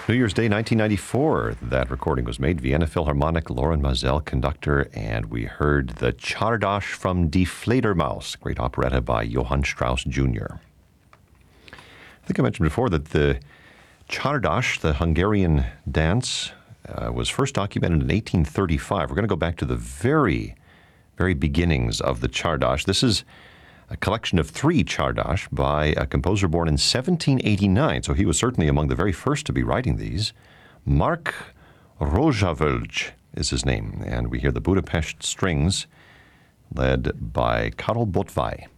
New Year's Day, 1994, that recording was made. Vienna Philharmonic, Lorin Maazel, conductor, and we heard the Csárdás from Die Fledermaus, great operetta by Johann Strauss Jr. I think I mentioned before that the Csárdás, the Hungarian dance, was first documented in 1835. We're going to go back to the very, very beginnings of the Csárdás. This is a collection of 3 Csárdás by a composer born in 1789, so he was certainly among the very first to be writing these. Mark Rozsavölgy is his name, and we hear the Budapest Strings led by Karol Botway.